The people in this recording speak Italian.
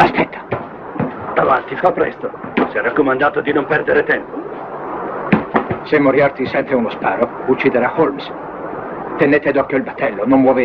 Aspetta. Avanti, fa presto. Si è raccomandato di non perdere tempo. Se Moriarty sente uno sparo, ucciderà Holmes. Tenete d'occhio il battello, non muovete.